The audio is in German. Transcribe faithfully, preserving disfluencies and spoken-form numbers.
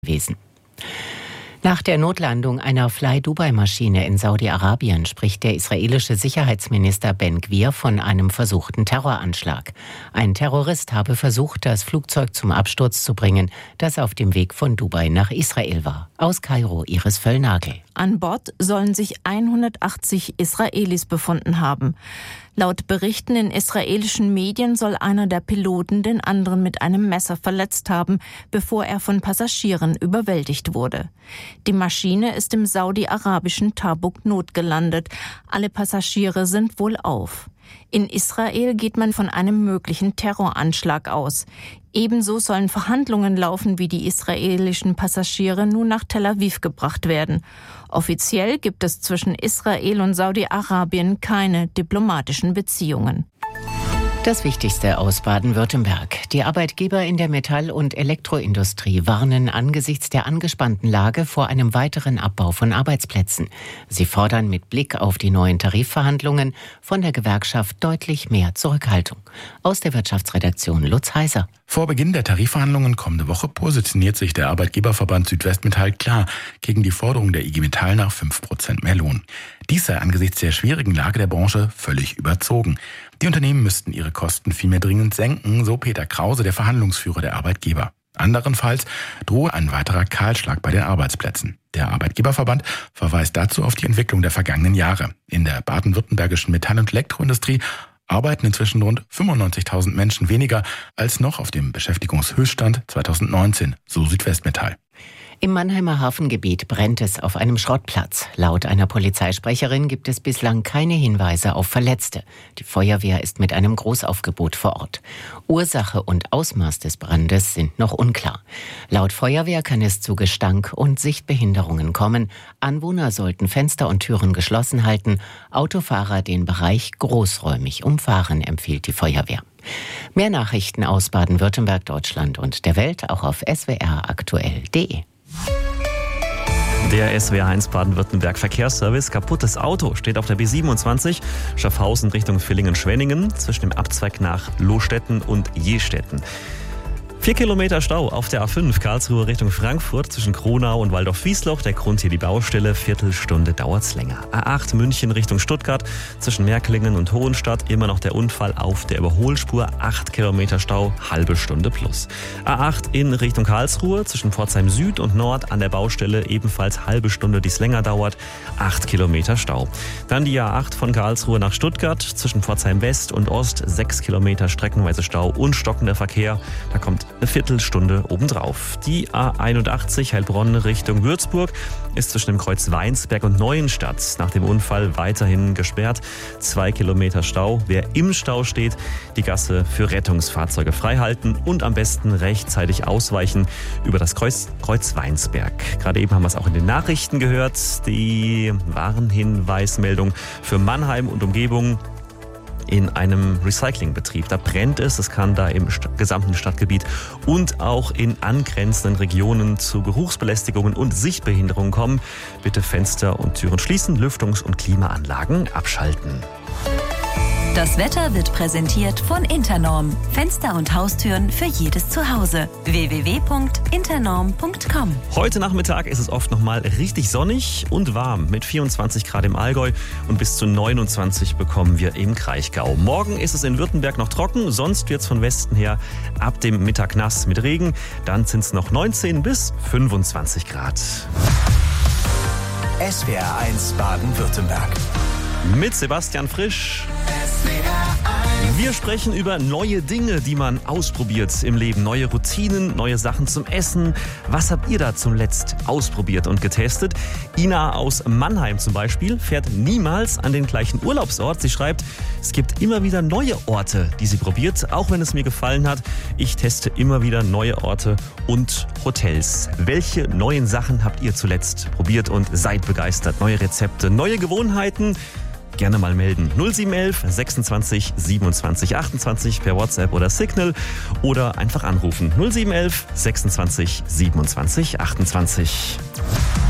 gewesen. Nach der Notlandung einer Fly-Dubai-Maschine in Saudi-Arabien spricht der israelische Sicherheitsminister Ben Gvir von einem versuchten Terroranschlag. Ein Terrorist habe versucht, das Flugzeug zum Absturz zu bringen, das auf dem Weg von Dubai nach Israel war. Aus Kairo, Iris Völlnagel. An Bord sollen sich hundertachtzig Israelis befunden haben. Laut Berichten in israelischen Medien soll einer der Piloten den anderen mit einem Messer verletzt haben, bevor er von Passagieren überwältigt wurde. Die Maschine ist im saudi-arabischen Tabuk notgelandet. Alle Passagiere sind wohlauf. In Israel geht man von einem möglichen Terroranschlag aus. Ebenso sollen Verhandlungen laufen, wie die israelischen Passagiere nun nach Tel Aviv gebracht werden. Offiziell gibt es zwischen Israel und Saudi-Arabien keine diplomatischen Beziehungen. Das Wichtigste aus Baden-Württemberg. Die Arbeitgeber in der Metall- und Elektroindustrie warnen angesichts der angespannten Lage vor einem weiteren Abbau von Arbeitsplätzen. Sie fordern mit Blick auf die neuen Tarifverhandlungen von der Gewerkschaft deutlich mehr Zurückhaltung. Aus der Wirtschaftsredaktion Lutz Heiser. Vor Beginn der Tarifverhandlungen kommende Woche positioniert sich der Arbeitgeberverband Südwestmetall klar gegen die Forderung der I G Metall nach fünf Prozent mehr Lohn. Dies sei angesichts der schwierigen Lage der Branche völlig überzogen. Die Unternehmen müssten ihre Kosten vielmehr dringend senken, so Peter Krause, der Verhandlungsführer der Arbeitgeber. Anderenfalls drohe ein weiterer Kahlschlag bei den Arbeitsplätzen. Der Arbeitgeberverband verweist dazu auf die Entwicklung der vergangenen Jahre. In der baden-württembergischen Metall- und Elektroindustrie arbeiten inzwischen rund fünfundneunzigtausend Menschen weniger als noch auf dem Beschäftigungshöchststand zweitausendneunzehn, so Südwestmetall. Im Mannheimer Hafengebiet brennt es auf einem Schrottplatz. Laut einer Polizeisprecherin gibt es bislang keine Hinweise auf Verletzte. Die Feuerwehr ist mit einem Großaufgebot vor Ort. Ursache und Ausmaß des Brandes sind noch unklar. Laut Feuerwehr kann es zu Gestank und Sichtbehinderungen kommen. Anwohner sollten Fenster und Türen geschlossen halten. Autofahrer den Bereich großräumig umfahren, empfiehlt die Feuerwehr. Mehr Nachrichten aus Baden-Württemberg, Deutschland und der Welt auch auf s w r aktuell punkt d e. Der S W R eins Baden-Württemberg Verkehrsservice. Kaputtes Auto steht auf der B siebenundzwanzig Schaffhausen Richtung Villingen-Schwenningen zwischen dem Abzweig nach Lohstetten und Jestetten. Vier Kilometer Stau auf der A fünf Karlsruhe Richtung Frankfurt zwischen Kronau und Waldorf-Wiesloch. Der Grund hier die Baustelle. Viertelstunde dauert's länger. A acht München Richtung Stuttgart zwischen Märklingen und Hohenstadt. Immer noch der Unfall auf der Überholspur. Acht Kilometer Stau, halbe Stunde plus. A acht in Richtung Karlsruhe zwischen Pforzheim Süd und Nord an der Baustelle. Ebenfalls halbe Stunde, die es länger dauert. Acht Kilometer Stau. Dann die A acht von Karlsruhe nach Stuttgart zwischen Pforzheim West und Ost. Sechs Kilometer streckenweise Stau und stockender Verkehr. Da kommt eine Viertelstunde obendrauf. Die A einundachtzig Heilbronn Richtung Würzburg ist zwischen dem Kreuz Weinsberg und Neuenstadt nach dem Unfall weiterhin gesperrt. Zwei Kilometer Stau. Wer im Stau steht, die Gasse für Rettungsfahrzeuge freihalten und am besten rechtzeitig ausweichen über das Kreuz, Kreuz Weinsberg. Gerade eben haben wir es auch in den Nachrichten gehört. Die Warnhinweismeldung für Mannheim und Umgebung. In einem Recyclingbetrieb. Da brennt es. Es kann da im st- gesamten Stadtgebiet und auch in angrenzenden Regionen zu Geruchsbelästigungen und Sichtbehinderungen kommen. Bitte Fenster und Türen schließen, Lüftungs- und Klimaanlagen abschalten. Das Wetter wird präsentiert von Internorm. Fenster und Haustüren für jedes Zuhause. w w w punkt internorm punkt com. Heute Nachmittag ist es oft noch mal richtig sonnig und warm. Mit vierundzwanzig Grad im Allgäu und bis zu neunundzwanzig bekommen wir im Kraichgau. Morgen ist es in Württemberg noch trocken, sonst wird es von Westen her ab dem Mittag nass mit Regen. Dann sind es noch neunzehn bis fünfundzwanzig Grad. S W R eins Baden-Württemberg. Mit Sebastian Frisch. Wir sprechen über neue Dinge, die man ausprobiert im Leben. Neue Routinen, neue Sachen zum Essen. Was habt ihr da zuletzt ausprobiert und getestet? Ina aus Mannheim zum Beispiel fährt niemals an den gleichen Urlaubsort. Sie schreibt, es gibt immer wieder neue Orte, die sie probiert, auch wenn es mir gefallen hat. Ich teste immer wieder neue Orte und Hotels. Welche neuen Sachen habt ihr zuletzt probiert und seid begeistert? Neue Rezepte, neue Gewohnheiten? Gerne mal melden. null sieben eins eins sechsundzwanzig siebenundzwanzig achtundzwanzig per WhatsApp oder Signal oder einfach anrufen. null sieben eins eins sechsundzwanzig siebenundzwanzig achtundzwanzig.